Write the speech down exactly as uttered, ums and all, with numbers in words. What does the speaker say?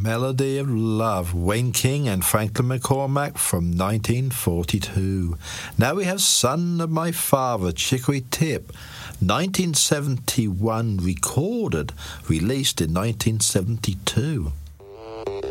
Melody of Love, Wayne King and Franklin McCormack from nineteen forty-two. Now we have Son of My Father, Chicory Tip, nineteen seventy-one recorded, released in nineteen seventy-two.